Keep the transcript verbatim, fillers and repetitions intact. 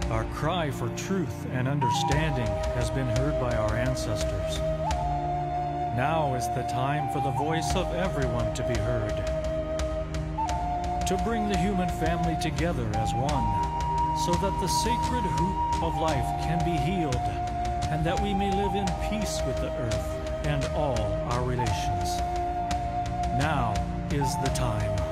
Our cry for truth and understanding has been heard by our ancestors. Now is the time for the voice of everyone to be heard. To bring the human family together as one, so that the sacred hoop of life can be healed, and that we may live in peace with the earth and all our relations. Now is the time.